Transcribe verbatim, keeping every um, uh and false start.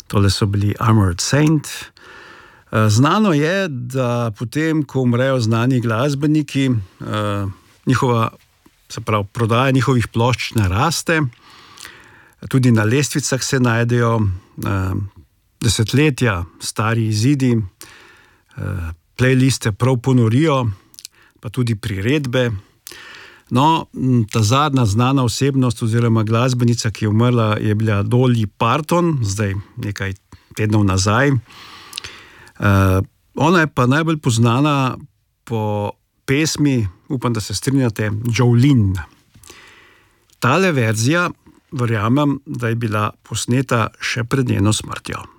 Tole so bili Armored Saint. Znano je, da potem, ko umrejo znani glasbeniki, njihova, se pravi, prodaja njihovih plošč naraste, tudi na lestvicah se najdejo desetletja stari izidi, playliste prav ponorijo, pa tudi priredbe. No, ta zadnja znana osebnost oziroma glasbenica, ki je umrla, je bila Dolly Parton, zdaj nekaj tednov nazaj. Uh, ona je pa najbolj poznana po pesmi, upam, da se strinjate, Jolene. Tale verzija, verjamem, da je bila posneta še pred njeno smrtjo.